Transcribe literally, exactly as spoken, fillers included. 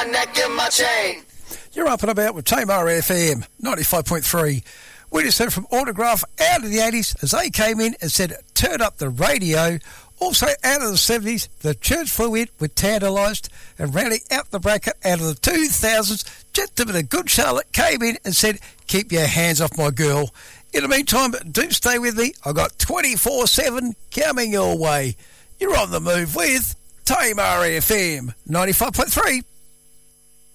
my neck and my chain. You're up and about with Tamar F M, ninety-five point three. We just heard from Autograph out of the eighties as they came in and said, turn up the radio. Also out of the seventies, the Church flew in with Tantalised, and rounding out the bracket out of the two thousands, Gentlemen of Good Charlotte came in and said, keep your hands off my girl. In the meantime, do stay with me. I've got twenty-four seven coming your way. You're on the move with Tamar F M, ninety-five point three.